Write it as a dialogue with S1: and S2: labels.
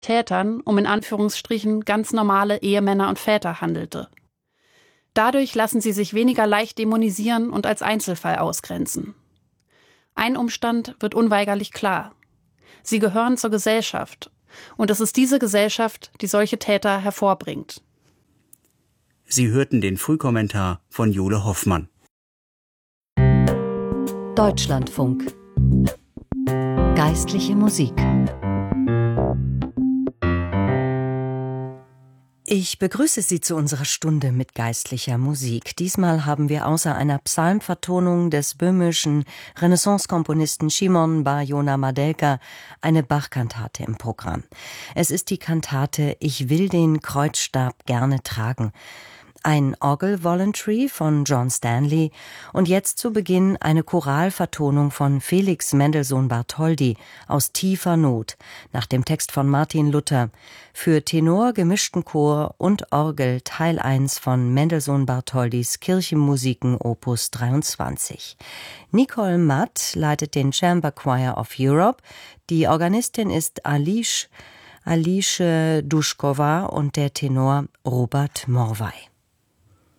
S1: Tätern um in Anführungsstrichen ganz normale Ehemänner und Väter handelte. Dadurch lassen sie sich weniger leicht dämonisieren und als Einzelfall ausgrenzen. Ein Umstand wird unweigerlich klar: Sie gehören zur Gesellschaft, und es ist diese Gesellschaft, die solche Täter hervorbringt.
S2: Sie hörten den Frühkommentar von Jule Hoffmann.
S3: Deutschlandfunk. Geistliche Musik. Ich begrüße Sie zu unserer Stunde mit geistlicher Musik. Diesmal haben wir außer einer Psalmvertonung des böhmischen Renaissance-Komponisten Szymon Bar-Jona Madelka eine Bach-Kantate im Programm. Es ist die Kantate »Ich will den Kreuzstab gerne tragen«, ein Orgel-Voluntary von John Stanley und jetzt zu Beginn eine Choralvertonung von Felix Mendelssohn Bartholdy aus tiefer Not, nach dem Text von Martin Luther, für Tenor, gemischten Chor und Orgel Teil 1 von Mendelssohn Bartholdys Kirchenmusiken Opus 23. Nicole Matt leitet den Chamber Choir of Europe, die Organistin ist Alice Duschkova und der Tenor Robert Morvay.